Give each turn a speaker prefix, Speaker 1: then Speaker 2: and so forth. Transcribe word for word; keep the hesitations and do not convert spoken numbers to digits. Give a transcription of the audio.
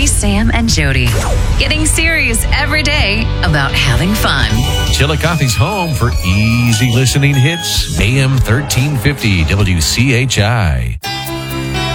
Speaker 1: Mary, Sam, and Jody. Getting serious every day about having fun.
Speaker 2: Chillicothe's home for easy listening hits. A M thirteen fifty W C H I.